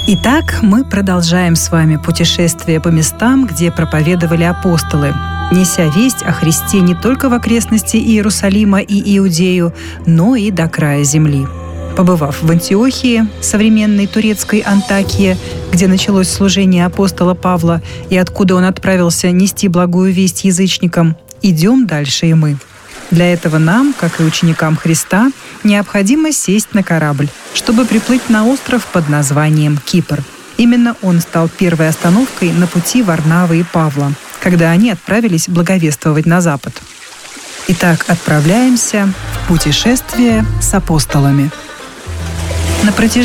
Итак, мы продолжаем с вами путешествие по местам, где проповедовали апостолы, неся весть о Христе не только в окрестности Иерусалима и Иудею, но и до края земли. Побывав в Антиохии, современной турецкой Антакии, где началось служение апостола Павла и откуда он отправился нести благую весть язычникам, идем дальше и мы. Для этого нам, как и ученикам Христа, необходимо сесть на корабль, чтобы приплыть на остров под названием Кипр. Именно он стал первой остановкой на пути Варнавы и Павла, когда они отправились благовествовать на запад. Итак, отправляемся в путешествие с апостолами. На протяжении